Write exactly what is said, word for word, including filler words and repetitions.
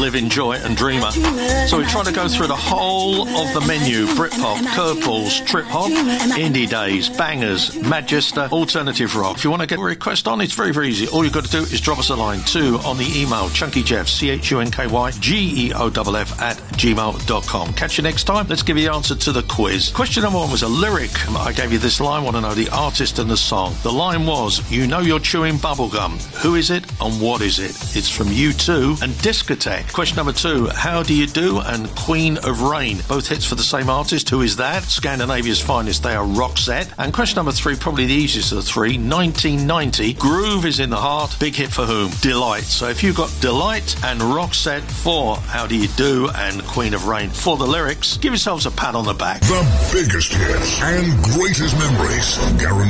Living Joy and Dreamer. So we try to go through the whole of the menu: Britpop, curveballs, trip hop, indie days, bangers, Manchester, alternative rock. If you want to get a request on, it's very, very easy. All you've got to do is drop us a line too on the email chunkyjeff, C H U N K Y G E O F F at gmail dot com. Catch you next time. Let's give you the answer to the quiz. Question number one was a lyric. I gave you this line. Want to know the artist and the song. The line was, you know you're chewing bubblegum. Who is it and what is it? It's from U two and Discotheque. Question number two, How Do You Do and Queen of Rain. Both hits for the same artist. Who is that? Scandinavia's finest. They are Roxette. And question number three, probably the easiest of the three, nineteen ninety, Groove is in the Heart. Big hit for whom? Delight. So if you've got Delight and Roxette for How Do You Do and Queen of Rain for the lyrics, give yourselves a pat on the back. The biggest hits and greatest memories, guaranteed.